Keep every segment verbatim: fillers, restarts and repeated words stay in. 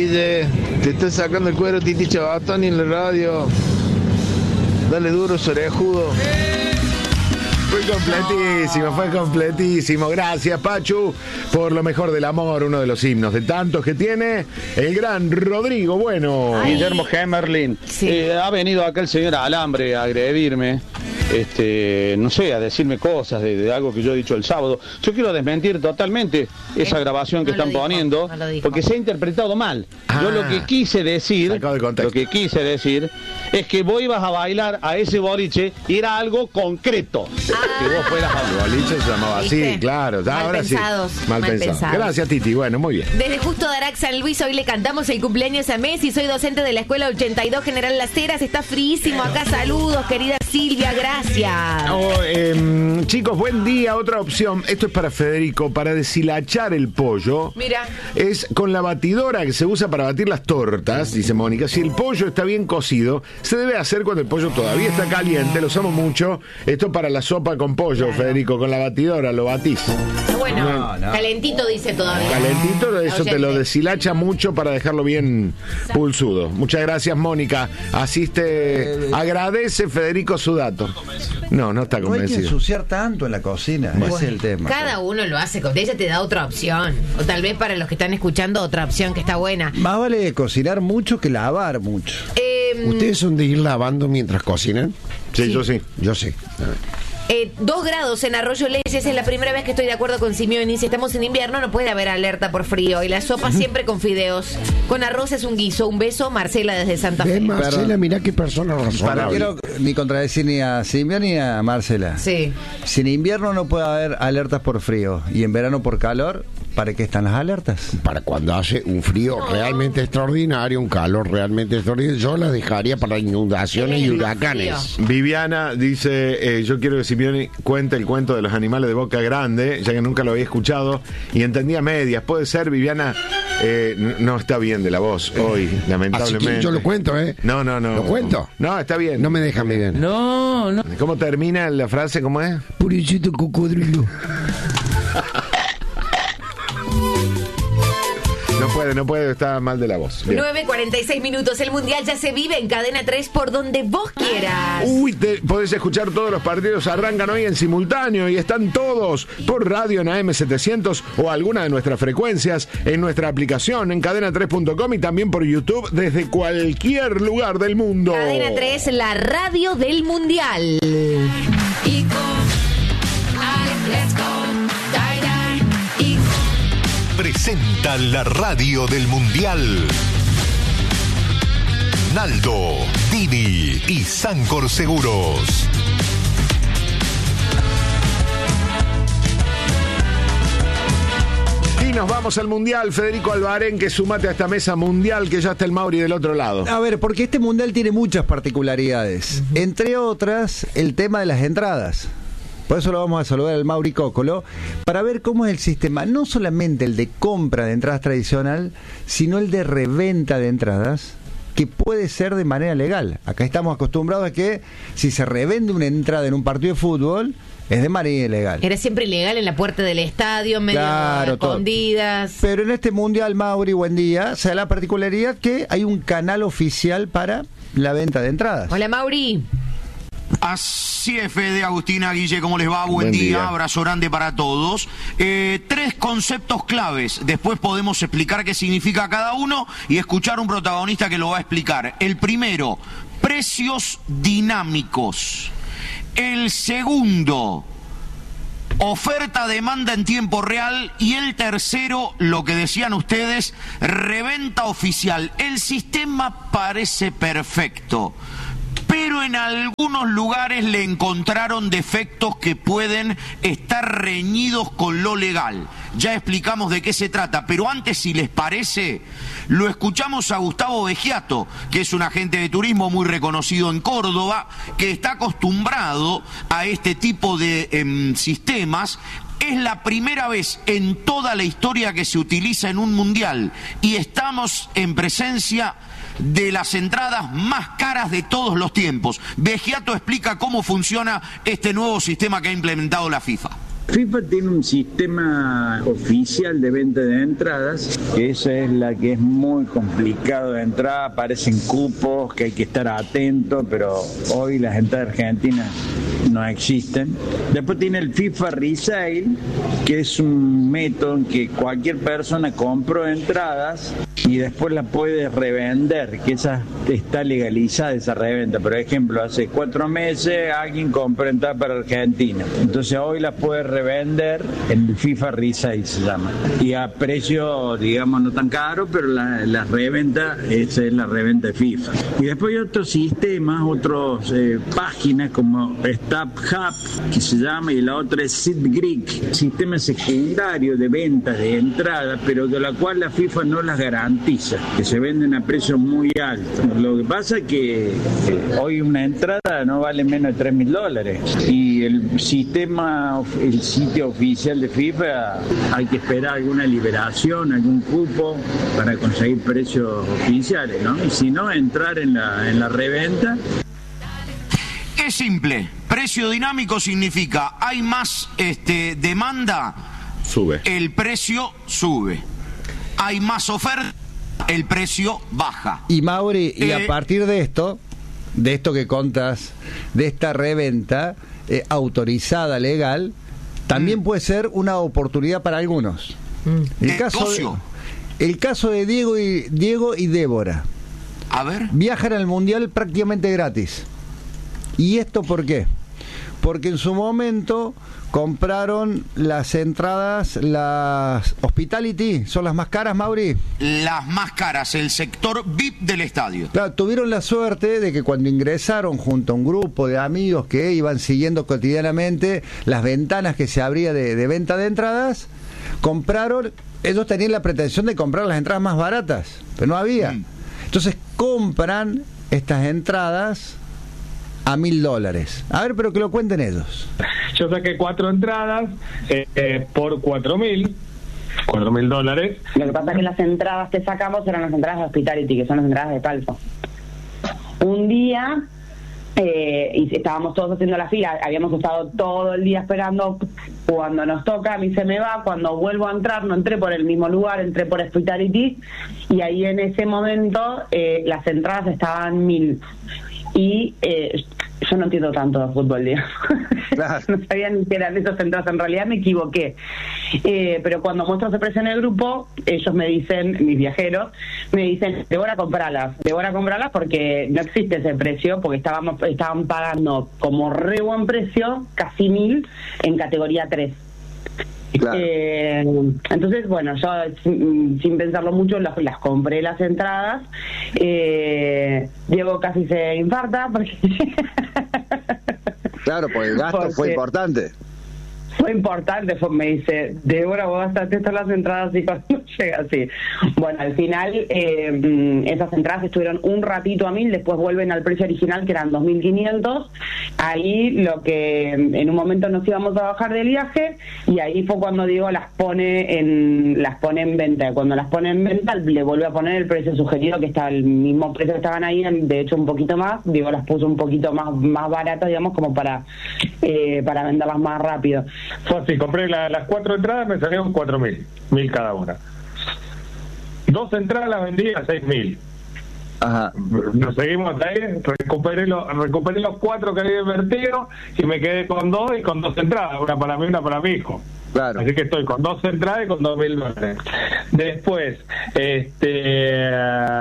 Guille, te está sacando el cuero Titi Chabatoni en la radio. Dale duro, orejudo. Fue completísimo, fue completísimo. Gracias, Pachu, por lo mejor del amor, uno de los himnos de tantos que tiene el gran Rodrigo Bueno. Ay. Guillermo Hemerlin. Sí. Eh, ha venido acá el señor Alambre a agredirme. Este, no sé, a decirme cosas de, de algo que yo he dicho el sábado. Yo quiero desmentir totalmente esa ¿Eh? grabación que no están dijo, poniendo, no porque se ha interpretado mal. Ah, yo lo que quise decir, lo que quise decir es que vos ibas a bailar a ese boliche y era algo concreto. Ah. Que vos fueras a El boliche se llamaba así, ¿Viste? claro. Mal Ahora pensados, sí. Mal, mal pensado. pensados. Gracias, Titi. Bueno, muy bien. Desde Justo de Arax San Luis, hoy le cantamos el cumpleaños a Messi. Soy docente de la Escuela ochenta y dos General Las Heras. Está fríísimo acá. Saludos, querida Silvia. Gracias. Oh, eh, chicos, buen día. Otra opción. Esto es para Federico. Para deshilachar el pollo. Mira. Es con la batidora que se usa para batir las tortas, dice Mónica. Si el pollo está bien cocido, se debe hacer cuando el pollo todavía está caliente. Lo usamos mucho. Esto para la sopa con pollo, claro. Federico. Con la batidora lo batís. Bueno, no, no. calentito dice todavía. Calentito, eso Oyente. te lo deshilacha mucho para dejarlo bien pulsudo. Muchas gracias, Mónica. Asiste, eh, agradece Federico su dato. No, no está convencido. No hay que ensuciar tanto en la cocina, bueno, ese es el tema. Cada uno lo hace, ella te da otra opción. O tal vez para los que están escuchando, otra opción que está buena. Más vale cocinar mucho que lavar mucho. Eh, ¿Ustedes son de ir lavando mientras cocinan? Sí, sí. yo sí. Yo sí. Eh, dos grados en Arroyo Leyes, es la primera vez que estoy de acuerdo con Simeoni. Si estamos en invierno no puede haber alerta por frío. Y la sopa siempre con fideos. Con arroz es un guiso. Un beso, Marcela desde Santa Fe. Ven, Marcela, mirá qué persona razonable. No quiero ni contradecir ni a Simeoni ni a Marcela. Sí. Si en invierno no puede haber alertas por frío y en verano por calor, ¿para qué están las alertas? Para cuando hace un frío no. realmente extraordinario, un calor realmente extraordinario, yo las dejaría para inundaciones y huracanes. Viviana dice, eh, yo quiero que Simeoni cuente el cuento de los animales de boca grande, ya que nunca lo había escuchado y entendía medias. Puede ser, Viviana, eh, no está bien de la voz hoy, lamentablemente. Así que yo lo cuento, ¿eh? No, no, no. ¿Lo cuento? No, está bien. No me dejan, Viviana. No, no. ¿Cómo termina la frase? ¿Cómo es? Puricito cocodrilo. No puede, no puede, está mal de la voz. Bien. nueve cuarenta y seis minutos. El Mundial ya se vive en Cadena tres por donde vos quieras. Uy, te, podés escuchar todos los partidos. Arrancan hoy en simultáneo y están todos por radio en A M setecientos o alguna de nuestras frecuencias en nuestra aplicación en cadena tres punto com y también por YouTube desde cualquier lugar del mundo. Cadena tres, la radio del Mundial. Y con Alex, let's go. Presenta la radio del Mundial. Naldo, Dini y Sancor Seguros. Y nos vamos al Mundial. Federico Albarén, que sumate a esta mesa mundial, que ya está el Mauri del otro lado. A ver, porque este Mundial tiene muchas particularidades. Uh-huh. Entre otras, el tema de las entradas. Por eso lo vamos a saludar al Mauri Cócolo, para ver cómo es el sistema, no solamente el de compra de entradas tradicional, sino el de reventa de entradas, que puede ser de manera legal. Acá estamos acostumbrados a que si se revende una entrada en un partido de fútbol, es de manera ilegal. Era siempre ilegal en la puerta del estadio, medio claro, escondidas. Todo. Pero en este Mundial, Mauri, buen día, se da la particularidad que hay un canal oficial para la venta de entradas. Hola, Mauri. Así es, Fede, Agustina, Guille, ¿cómo les va? Buen, Buen día. día, abrazo grande para todos. Eh, tres conceptos claves, después podemos explicar qué significa cada uno y escuchar un protagonista que lo va a explicar. El primero, precios dinámicos. El segundo, oferta-demanda en tiempo real. Y el tercero, lo que decían ustedes, reventa oficial. El sistema parece perfecto, pero en algunos lugares le encontraron defectos que pueden estar reñidos con lo legal. Ya explicamos de qué se trata, pero antes, si les parece, lo escuchamos a Gustavo Vegiato, que es un agente de turismo muy reconocido en Córdoba, que está acostumbrado a este tipo de eh, sistemas. Es la primera vez en toda la historia que se utiliza en un mundial y estamos en presencia de las entradas más caras de todos los tiempos. Vegiato explica cómo funciona este nuevo sistema que ha implementado la FIFA. FIFA tiene un sistema oficial de venta de entradas, que esa es la que es muy complicado de entrar, aparecen cupos que hay que estar atento, pero hoy las entradas argentinas no existen. Después tiene el FIFA Resale, que es un método en que cualquier persona compró entradas y después la puede revender, que esa está legalizada esa reventa. Por ejemplo, hace cuatro meses alguien compró entradas para Argentina, entonces hoy las puede revender en el FIFA Resale, se llama, y a precio, digamos, no tan caro, pero la, la reventa, esa es la reventa de FIFA. Y después hay otros sistemas, otras eh, páginas como StubHub, que se llama, y la otra es SeatGeek, sistema secundario de ventas de entradas, pero de la cual la FIFA no las garantiza, que se venden a precios muy altos. Lo que pasa es que eh, hoy una entrada no vale menos de tres mil dólares, y el sistema, el sitio oficial de FIFA, hay que esperar alguna liberación, algún cupo para conseguir precios oficiales, ¿no? Y si no, entrar en la, en la reventa. Es simple, precio dinámico significa hay más este, demanda, sube. El precio sube. Hay más oferta, el precio baja. Y Mauri, y eh, a partir de esto, de esto que contas, de esta reventa eh, autorizada, legal, también mm. puede ser una oportunidad para algunos. Mm. El caso de, el caso de Diego y Diego y Débora. A ver. Viajan al Mundial prácticamente gratis. ¿Y esto por qué? Porque en su momento compraron las entradas, las Hospitality, ¿son las más caras, Mauri? Las más caras, el sector V I P del estadio. Claro, tuvieron la suerte de que cuando ingresaron junto a un grupo de amigos que iban siguiendo cotidianamente las ventanas que se abría de, de venta de entradas, compraron, ellos tenían la pretensión de comprar las entradas más baratas, pero no había. Mm. Entonces compran estas entradas a mil dólares. A ver, pero que lo cuenten ellos. Yo saqué cuatro entradas eh, eh, por cuatro mil, cuatro mil dólares. Lo que pasa es que las entradas que sacamos eran las entradas de Hospitality, que son las entradas de calzo. Un día, eh, y estábamos todos haciendo la fila, habíamos estado todo el día esperando. Cuando nos toca, a mí se me va, cuando vuelvo a entrar, no entré por el mismo lugar, entré por Hospitality, y ahí en ese momento eh, las entradas estaban mil. Y eh, yo no entiendo tanto de fútbol, digamos. Claro. No sabía ni qué eran esos entradas, en realidad me equivoqué. Eh, pero cuando muestro ese precio en el grupo, ellos me dicen, mis viajeros, me dicen, Débora, comprarlas, Débora, comprarlas porque no existe ese precio, porque estábamos estaban pagando como re buen precio, casi mil, en categoría tres. Claro. Eh, entonces, bueno, yo sin, sin pensarlo mucho las, las compré las entradas. eh, Diego casi se infarta porque claro, porque el gasto porque fue importante. Fue importante, fue, me dice, Débora, vos gastaste todas las entradas y cuando llega así. Bueno, al final eh, esas entradas estuvieron un ratito a mil, después vuelven al precio original que eran dos mil quinientos. Ahí lo que en un momento nos íbamos a bajar del viaje y ahí fue cuando Diego las pone en las pone en venta. Cuando las pone en venta le vuelve a poner el precio sugerido, que está el mismo precio que estaban ahí, de hecho un poquito más. Diego las puso un poquito más más baratas, digamos, como para eh, para venderlas más rápido. Fue así, compré la, las cuatro entradas, me salieron cuatro mil, mil cada una. Dos entradas las vendí a seis mil. Ajá. Nos seguimos ahí, recuperé, lo, recuperé los cuatro que había invertido y me quedé con dos y con dos entradas, una para mí y una para mi hijo. Claro. Así que estoy con dos entradas y con dos mil dólares. Después, este...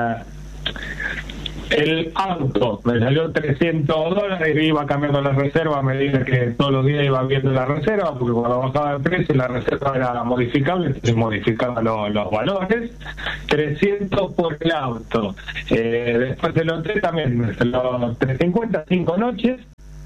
el auto me salió trescientos dólares, iba cambiando la reserva a medida que todos los días iba viendo la reserva, porque cuando bajaba el precio la reserva era modificable, entonces modificaba lo, los valores. Trescientos por el auto. Eh, después del hotel también me salió trescientos cincuenta, cinco noches.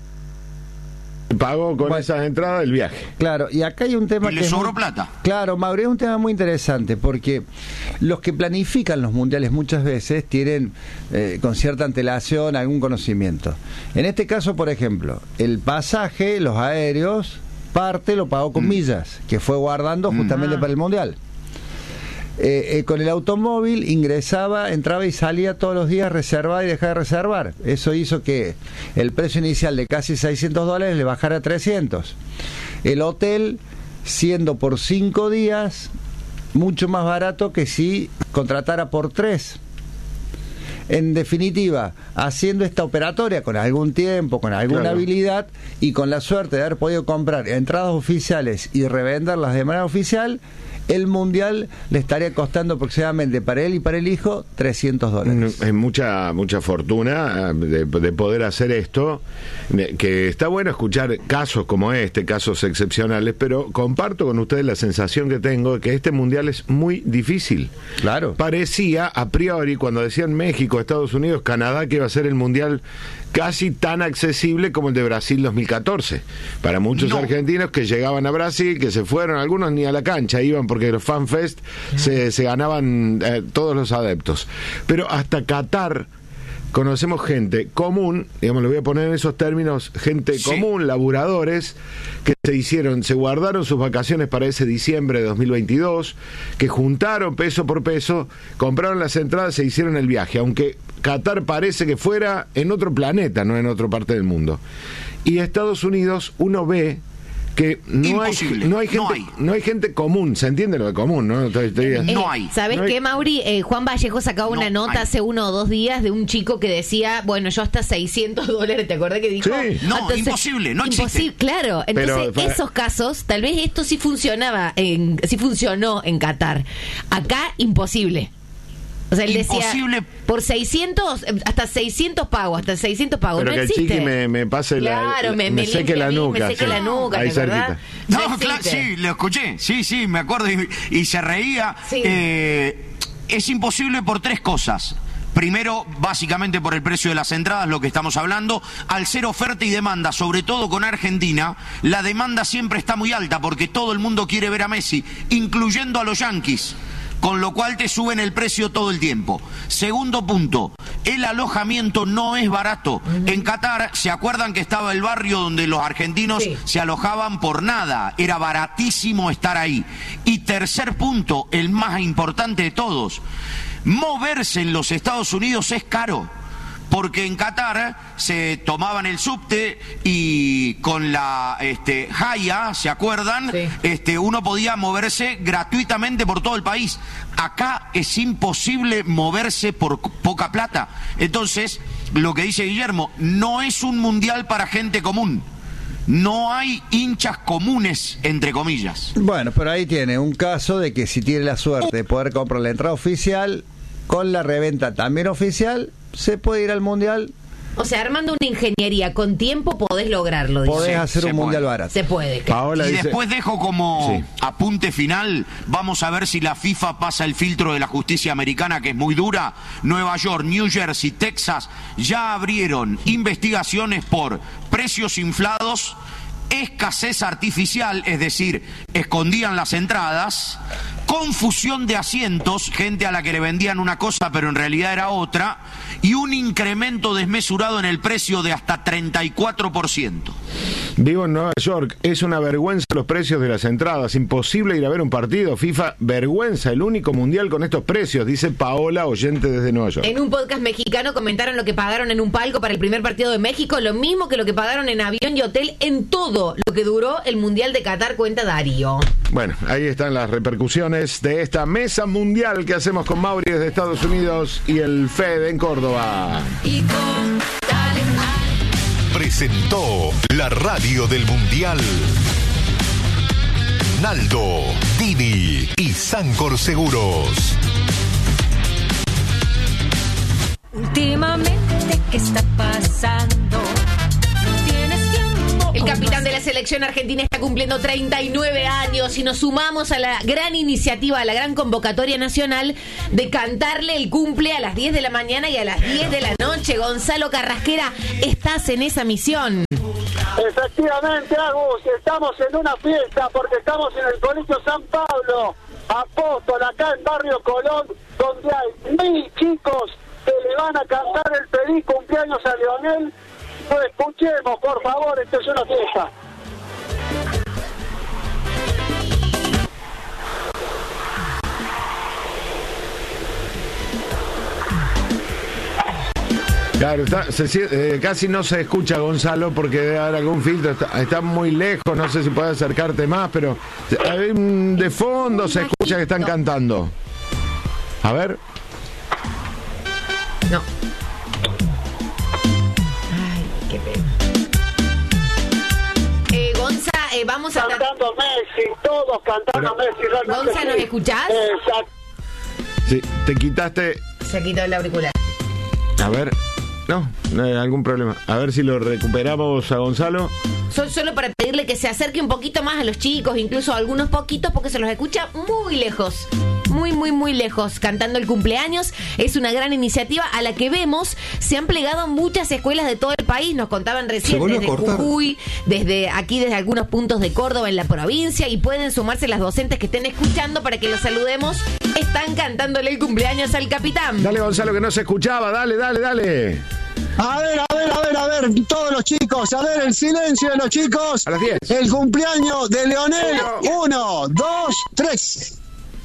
Pagó con bueno, esas entradas el viaje. Claro, y acá hay un tema y que le sobró muy, plata. Claro, Mauri, es un tema muy interesante porque los que planifican los mundiales muchas veces tienen eh, con cierta antelación algún conocimiento. En este caso, por ejemplo, el pasaje, los aéreos, parte lo pagó con mm. millas, que fue guardando mm. justamente ah. para el mundial. Eh, eh, con el automóvil ingresaba, entraba y salía todos los días, reservaba y dejaba de reservar. Eso hizo que el precio inicial de casi seiscientos dólares le bajara a trescientos. El hotel siendo por cinco días mucho más barato que si contratara por tres. En definitiva, haciendo esta operatoria con algún tiempo, con alguna claro. habilidad y con la suerte de haber podido comprar entradas oficiales y revenderlas de manera oficial, el Mundial le estaría costando aproximadamente para él y para el hijo trescientos dólares. Es mucha mucha fortuna de, de poder hacer esto, que está bueno escuchar casos como este, casos excepcionales, pero comparto con ustedes la sensación que tengo de que este Mundial es muy difícil. Claro. Parecía a priori, cuando decían México, Estados Unidos, Canadá, que iba a ser el Mundial casi tan accesible como el de Brasil dos mil catorce. Para muchos no. argentinos que llegaban a Brasil, que se fueron, algunos ni a la cancha iban porque los FanFest mm. se, se ganaban eh, todos los adeptos. Pero hasta Qatar conocemos gente común, digamos, lo voy a poner en esos términos, gente sí. común, laburadores, que se hicieron, se guardaron sus vacaciones para ese diciembre de dos mil veintidós, que juntaron peso por peso, compraron las entradas, se hicieron el viaje, aunque Qatar parece que fuera en otro planeta, no en otra parte del mundo. Y Estados Unidos, uno ve que no hay, no hay gente no hay. no hay gente común, ¿se entiende lo de común? No, eh, no hay. ¿Sabes no qué, Mauri? Eh, Juan Vallejo sacaba no una nota hay. hace uno o dos días de un chico que decía, bueno, yo hasta seiscientos dólares, ¿te acordás que dijo? Sí. No, entonces, imposible, no imposible, existe. Claro, entonces Pero, para... esos casos, tal vez esto sí funcionaba, en, sí funcionó en Qatar. Acá, imposible. O sea, él Imposible. decía, por seiscientos, hasta seiscientos pagos, hasta seiscientos pagos. Pero no que existe. el chiqui me, me pase claro, la, me, me, me seque la nuca. Me seque sí. la nuca, Ahí ¿verdad? No, no claro, sí, lo escuché. Sí, sí, me acuerdo y, y se reía. Sí. Eh, es imposible por tres cosas. Primero, básicamente por el precio de las entradas, lo que estamos hablando. Al ser oferta y demanda, sobre todo con Argentina, la demanda siempre está muy alta porque todo el mundo quiere ver a Messi, incluyendo a los Yankees. Con lo cual te suben el precio todo el tiempo. Segundo punto, el alojamiento no es barato. Uh-huh. En Qatar, ¿se acuerdan que estaba el barrio donde los argentinos sí. se alojaban por nada? Era baratísimo estar ahí. Y tercer punto, el más importante de todos, moverse en los Estados Unidos es caro. Porque en Qatar se tomaban el subte y con la este, Haya, ¿se acuerdan? Sí. Este, uno podía moverse gratuitamente por todo el país. Acá es imposible moverse por poca plata. Entonces, lo que dice Guillermo, no es un mundial para gente común. No hay hinchas comunes, entre comillas. Bueno, pero ahí tiene un caso de que si tiene la suerte de poder comprar la entrada oficial, con la reventa también oficial, se puede ir al Mundial. O sea, armando una ingeniería con tiempo podés lograrlo. Dice. Podés hacer se un puede. Mundial barato. Se puede. Paola y dice... después dejo como sí. apunte final, vamos a ver si la FIFA pasa el filtro de la justicia americana, que es muy dura. Nueva York, New Jersey, Texas, ya abrieron investigaciones por precios inflados, escasez artificial, es decir, escondían las entradas, confusión de asientos, gente a la que le vendían una cosa pero en realidad era otra, y un incremento desmesurado en el precio de hasta treinta y cuatro por ciento. Vivo en Nueva York, es una vergüenza los precios de las entradas, imposible ir a ver un partido, FIFA, vergüenza, el único mundial con estos precios, dice Paola, oyente desde Nueva York. En un podcast mexicano comentaron lo que pagaron en un palco para el primer partido de México, lo mismo que lo que pagaron en avión y hotel en todo lo que duró el Mundial de Qatar, cuenta Darío. Bueno, ahí están las repercusiones de esta mesa mundial que hacemos con Mauri desde Estados Unidos y el Fede en Córdoba. Presentó la radio del Mundial Naldo, Dini y Sancor Seguros. Últimamente, ¿qué está pasando? El capitán de la selección argentina está cumpliendo treinta y nueve años y nos sumamos a la gran iniciativa, a la gran convocatoria nacional de cantarle el cumple a las diez de la mañana y a las diez de la noche. Gonzalo Carrasquera, estás en esa misión. Efectivamente, Agus, estamos en una fiesta porque estamos en el Colegio San Pablo, Apóstol, acá en Barrio Colón, donde hay mil chicos que le van a cantar el feliz cumpleaños a Leonel. Pues escuchemos, por favor, esto es una fiesta. Claro, está, se, eh, casi no se escucha, Gonzalo, porque debe haber algún filtro. Está, está muy lejos, no sé si puedes acercarte más, pero eh, de fondo se escucha que están cantando. A ver. No. Ay, qué pena. Eh, Gonza, eh, vamos a... Cantando Messi, todos cantando pero, Messi. Realmente Gonza, ¿nos sí. escuchás? Exacto. Sí, te quitaste... Se quitó el auricular. A ver... No, no hay algún problema. A ver si lo recuperamos a Gonzalo. Solo, solo para pedirle que se acerque un poquito más a los chicos, incluso a algunos poquitos, porque se los escucha muy lejos. Muy, muy, muy lejos, cantando el cumpleaños. Es una gran iniciativa a la que vemos se han plegado muchas escuelas de todo el país. Nos contaban recién desde Jujuy, desde aquí, desde algunos puntos de Córdoba en la provincia, y pueden sumarse las docentes que estén escuchando para que los saludemos. Están cantándole el cumpleaños al capitán. Dale, Gonzalo, que no se escuchaba. Dale, dale, dale. A ver, a ver, a ver, a ver, todos los chicos, a ver, el silencio de los chicos. A las diez. El cumpleaños de Leonel. Uno, dos, tres.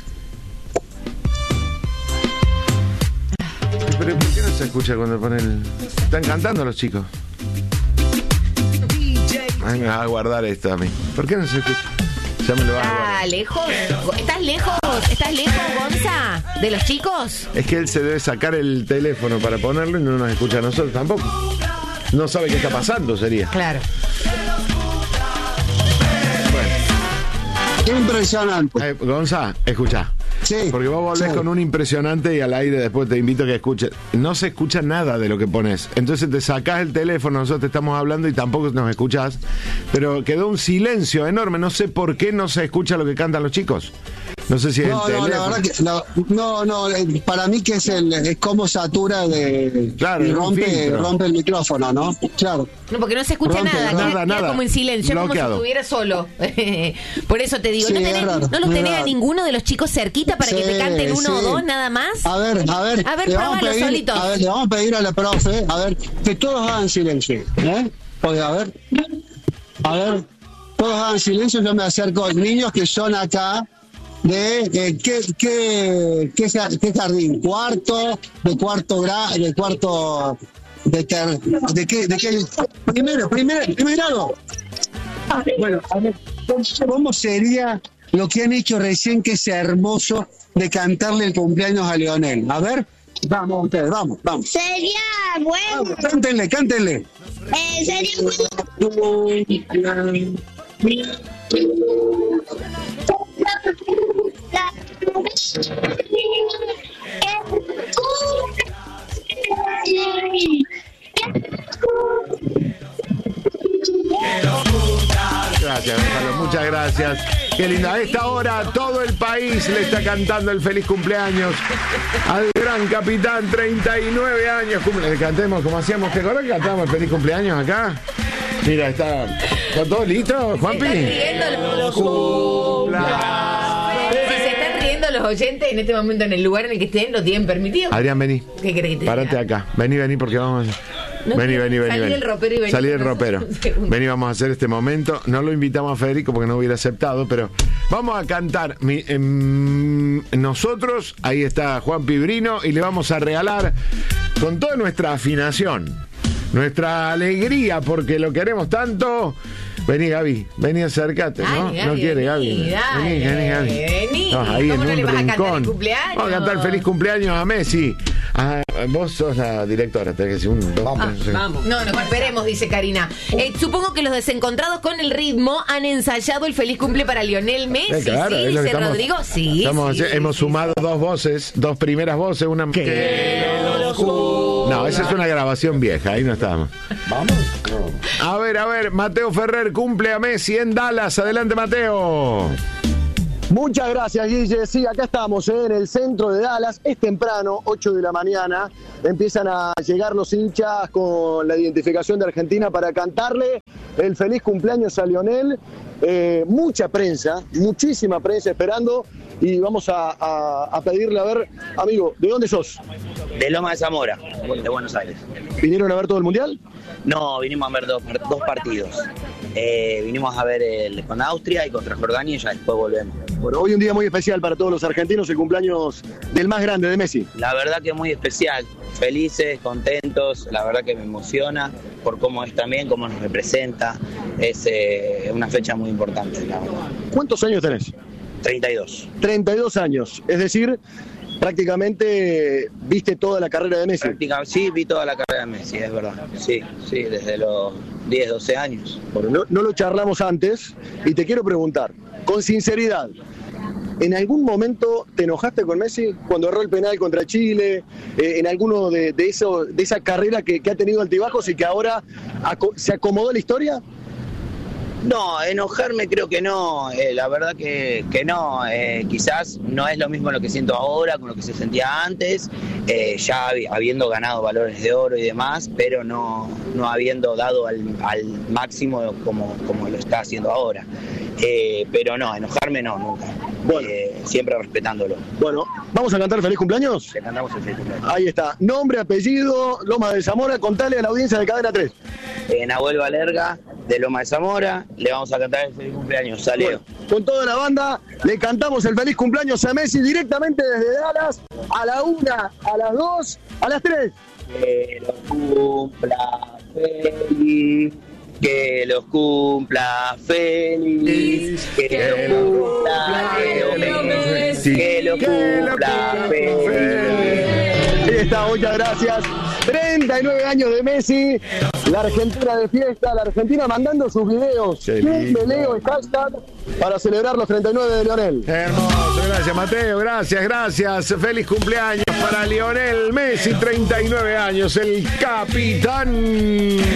Pero ¿por qué no se escucha cuando ponen el... Están cantando los chicos. Ay, me va a guardar esto a mí. ¿Por qué no se escucha? Ya me lo vas a guardar. ¿Estás lejos? ¿Estás lejos? ¿Estás lejos, Gonza? ¿De los chicos? Es que él se debe sacar el teléfono para ponerlo y no nos escucha a nosotros tampoco. No sabe qué está pasando, sería. Claro. Bueno. Impresionante. Eh, Gonza, escucha. Sí. Porque vos volvés sí. con un impresionante y al aire después te invito a que escuches. No se escucha nada de lo que pones. Entonces te sacás el teléfono, nosotros te estamos hablando y tampoco nos escuchás. Pero quedó un silencio enorme. No sé por qué no se escucha lo que cantan los chicos. No sé si es no, el no, teléfono. la verdad que no, no, no, para mí que es el es como satura de claro, y rompe, rompe el micrófono, ¿no? Claro. No, porque no se escucha rompe, nada, rompe. queda, nada, queda nada. como en silencio, Bloqueado. como si estuviera solo. Por eso te digo, Sí, ¿no, tenés, es raro, ¿no los es tenés raro. a ninguno de los chicos cerquita para Sí, que te canten uno sí. o dos nada más? A ver, a ver, A ver, le vamos a probalo pedir, solitos. a ver, le vamos a pedir a la profe, a ver, que todos hagan silencio, ¿eh? Porque, a ver, a ver, todos hagan silencio, yo me acerco a los niños que son acá de eh, ¿qué, qué, qué, qué jardín, cuarto, de cuarto grado, de cuarto, de, ter, de qué, de qué, primero, primero, primer grado. Bueno, a ver, ¿cómo sería lo que han hecho recién, que es hermoso, de cantarle el cumpleaños a Leonel? A ver, vamos ustedes, vamos, vamos. Sería bueno. Vamos, cántenle, cántenle. Eh, sería bueno. Gracias, Gonzalo, muchas gracias. Qué lindo. A esta hora todo el país le está cantando el feliz cumpleaños al gran capitán, treinta y nueve años. Cumple, cantemos como hacíamos, ¿te acordás que cantábamos el feliz cumpleaños acá? Mira, está, ¿está todo listo, Juanpi? Se están riendo los, si se están riendo los oyentes en este momento en el lugar en el que estén, lo tienen permitido. Adrián, vení. ¿Qué querés que te Párate diga? acá. Vení, vení, porque vamos a... No vení, quiero- vení, vení. salí vení. del ropero y vení Salí del con ropero. nosotros un segundo. Vení, vamos a hacer este momento. No lo invitamos a Federico porque no hubiera aceptado, pero vamos a cantar mi- em, nosotros. Ahí está Juan Pibrino y le vamos a regalar con toda nuestra afinación, nuestra alegría, porque lo queremos tanto. Vení, Gaby, vení, acércate, ¿no? Dale, no Gaby, quiere, vení, Gaby. dale, Vení, vení, Gaby. vení. No, ahí en ¿Cómo no un le vas a cantar el rincón. cumpleaños? Vamos a cantar feliz cumpleaños a Messi. Ah, vos sos la directora, tenés que decir un... Ah, vamos. No, no, esperemos, dice Karina. Eh, supongo que los desencontrados con el ritmo han ensayado el feliz cumple para Lionel Messi. Eh, claro, sí, es lo que dice estamos- Rodrigo. Sí, estamos- sí, hemos sí, sumado dos voces, dos primeras voces, una... No, esa es una grabación vieja, ahí no estábamos. Vamos. A ver, a ver, Mateo Ferrer cumple a Messi en Dallas. Adelante, Mateo. Muchas gracias, Guille. Sí, acá estamos, ¿eh? En el centro de Dallas. Es temprano, ocho de la mañana. Empiezan a llegar los hinchas con la identificación de Argentina para cantarle el feliz cumpleaños a Lionel. Eh, mucha prensa, muchísima prensa esperando. Y vamos a, a, a pedirle, a ver, amigo, ¿de dónde sos? De Loma de Zamora, de Buenos Aires. ¿Vinieron a ver todo el mundial? No, vinimos a ver dos, dos partidos. Eh, vinimos a ver el con Austria y contra Jordania y ya después volvemos. Bueno, hoy un día muy especial para todos los argentinos, el cumpleaños del más grande, de Messi. La verdad que es muy especial, felices, contentos, la verdad que me emociona por cómo es también, cómo nos representa, es eh, una fecha muy importante, la verdad. ¿Cuántos años tenés? treinta y dos. treinta y dos años, es decir, prácticamente viste toda la carrera de Messi. Prácticamente, sí, vi toda la carrera de Messi, es verdad, sí, sí, desde los diez, doce años. Bueno, no, no lo charlamos antes y te quiero preguntar, con sinceridad, ¿en algún momento te enojaste con Messi cuando erró el penal contra Chile? Eh, ¿En alguno de, de, eso, de esa carrera que, que ha tenido altibajos y que ahora aco- se acomodó la historia? No, enojarme creo que no, eh, la verdad que, que no, eh, quizás no es lo mismo lo que siento ahora con lo que se sentía antes, eh, ya habi- habiendo ganado valores de oro y demás, pero no, no habiendo dado al, al máximo como, como lo está haciendo ahora. Eh, pero no, enojarme no, nunca. Bueno. Eh, siempre respetándolo. Bueno, ¿vamos a cantar feliz cumpleaños? Le cantamos el feliz cumpleaños. Ahí está, nombre, apellido, Loma de Zamora, contale a la audiencia de Cadena tres. Eh, Nahuel Valerga, de Loma de Zamora, le vamos a cantar el feliz cumpleaños, sale. Bueno, con toda la banda le cantamos el feliz cumpleaños a Messi directamente desde Dallas, a la una, a las dos, a las tres. Que los cumpla feliz, que los cumpla feliz, que los cumpla feliz, que los cumpla feliz. Ahí está, muchas gracias. treinta y nueve años de Messi, la Argentina de fiesta, la Argentina mandando sus videos. Cumple Leo y hashtag para celebrar los treinta y nueve de Lionel. Hermoso, gracias Mateo, gracias, gracias. Feliz cumpleaños para Lionel Messi, treinta y nueve años, el capitán.